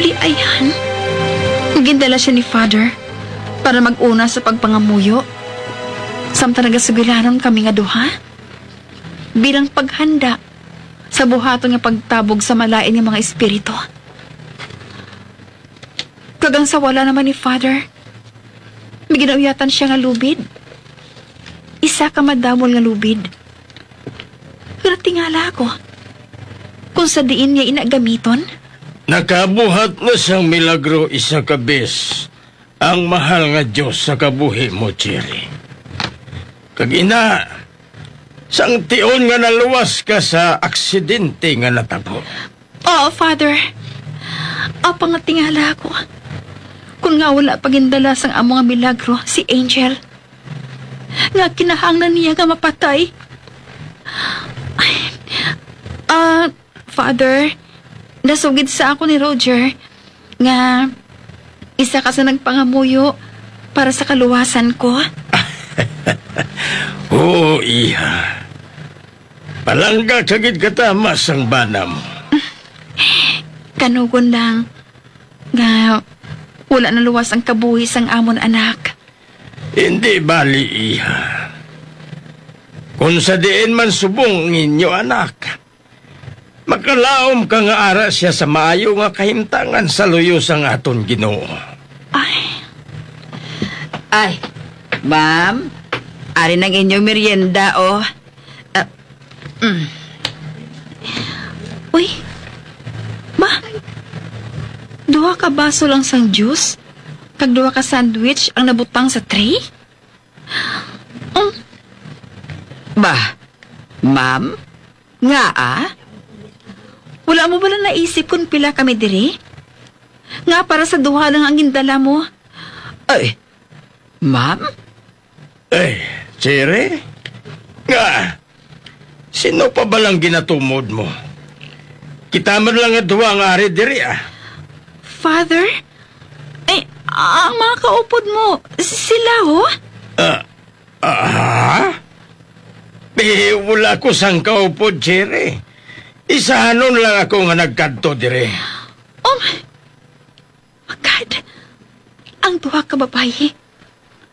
Di ayan. Nagindala siya ni Father para mag-una sa pagpangamuyo. Samtang nagasugiranon kami nga duha. Bilang paghanda sa buhaton nga pagtabog sa malain ng mga espiritu. Kagang sa wala naman ni Father, may ginauyatan siya nga lubid. Isa ka madamol nga lubid. Pero tingala ako kung sa diin niya inagamiton. Nakabuhat na siyang milagro isa ka bes ang mahal nga Diyos sa kabuhi mo, Cherry. Kag ina, sang tion nga naluwas ka sa aksidente nga natabo. Oo, Father. Apa nga tingala ako. Kung nga wala pagindala sang amo nga milagro si Angel. Nga kinahanglan niya nga mapatay. Father, nasugid sa ako ni Roger nga isa ka sa nagpangamuyo para sa kaluwasan ko. Oo, iha. Palangga kagid katama sang banam. Kanugon lang nga wala na luwas ang kabuhi sang amon anak. Hindi bali, iha. Kung sa diin man subong ninyo anak, makalaom ka nga ara siya sa maayo nga kahimtangan sa luyo sang aton Ginoo. Ay, ma'am, ari ng inyong merienda, oh. Uy, ma, duha ka baso lang sang juice, kag duha ka sandwich ang nabutang sa tray? Bah, ma'am, nga Wala mo ba lang naisip kung pila kami diri? Nga para sa duha lang ang gindala mo. Ay, ma'am? Cherry? Nga, sino pa ba lang ginatumod mo? Kita man lang nga duwa nga ari diri, Father? Ang mga kaupod mo, sila ho? Wala ko sang kaupod, Cherry. Isahanon lang ako nga nagkanto dire. Oh my God! Ang duha ka babae,